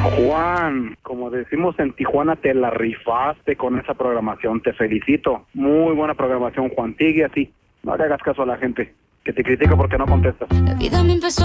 Juan, como decimos en Tijuana, te la rifaste con esa programación, te felicito. Muy buena programación, Juan, sigue así. No le hagas caso a la gente que te critica porque no contestas. La vida me empezó